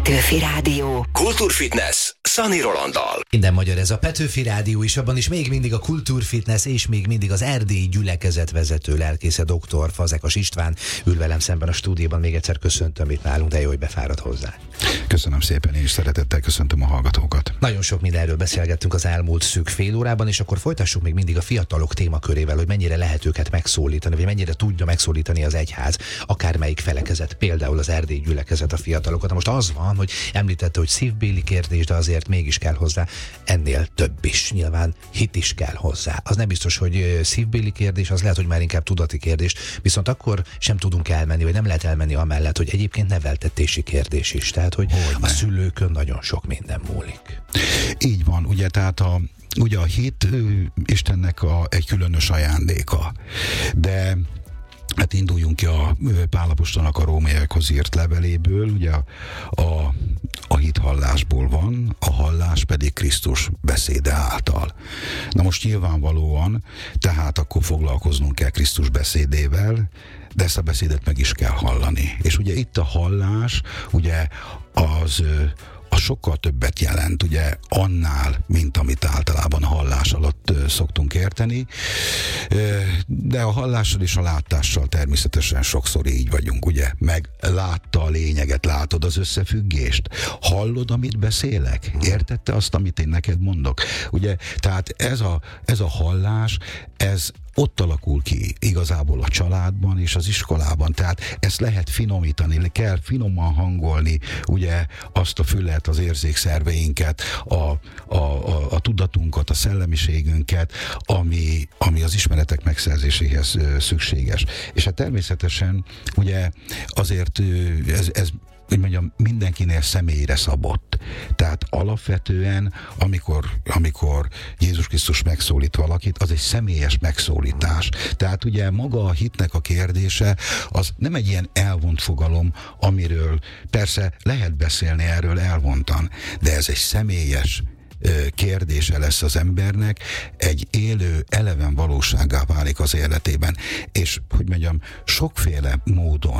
Petőfi Rádió. Kultúrfitness Szani Rolanddal. Minden magyar ez a Petőfi Rádió, és abban is még mindig a Kultúrfitness, és még mindig az erdélyi gyülekezet vezető lelkésze dr. Fazekas István ül velem szemben a stúdióban. Még egyszer köszöntöm itt nálunk, de jó, hogy befáradt hozzá. Köszönöm szépen, én is szeretettel köszöntöm a hallgatókat. Nagyon sok mindenről beszélgettünk az elmúlt szűk fél órában, és akkor folytassuk még mindig a fiatalok témakörével, hogy mennyire lehet őket megszólítani, vagy mennyire tudja megszólítani az egyház, akármelyik felekezet, például az erdélyi gyülekezet a fiatalokat. Most az van, hogy említette, hogy szívbéli kérdés, de azért mégis kell hozzá ennél több is. Nyilván hit is kell hozzá. Az nem biztos, hogy szívbéli kérdés, az lehet, hogy már inkább tudati kérdés, viszont akkor sem tudunk elmenni, vagy nem lehet elmenni amellett, hogy egyébként neveltetési kérdés is. Tehát, hogy a szülőkön nagyon sok minden múlik. Így van, ugye, tehát ugye a hit Istennek egy különös ajándéka, de hát induljunk ki a Pál apostolnak a rómaiakhoz írt leveléből, ugye a hit hallásból van, a hallás pedig Krisztus beszéde által. Na most nyilvánvalóan, tehát akkor foglalkoznunk kell Krisztus beszédével, de ezt a beszédet meg is kell hallani. És ugye itt a hallás, ugye az sokkal többet jelent, ugye, annál, mint amit általában a hallás alatt szoktunk érteni, de a hallással és a látással természetesen sokszor így vagyunk, ugye, meg látta a lényeget, látod az összefüggést, hallod, amit beszélek, érted te azt, amit én neked mondok, ugye, tehát ez a hallás, ez ott alakul ki igazából a családban és az iskolában, tehát ezt lehet finomítani, kell finoman hangolni, ugye, azt a fület, az érzékszerveinket, a tudatunkat, a szellemiségünket, ami az ismeretek megszerzéséhez szükséges. És hát természetesen ugye azért ez úgy mondjam, mindenkinél személyre szabott. Tehát alapvetően, amikor Jézus Krisztus megszólít valakit, az egy személyes megszólítás. Tehát ugye maga a hitnek a kérdése, az nem egy ilyen elvont fogalom, amiről persze lehet beszélni erről elvontan, de ez egy személyes kérdése lesz az embernek, egy élő, eleven valósággá válik az életében. És, hogy mondjam, sokféle módon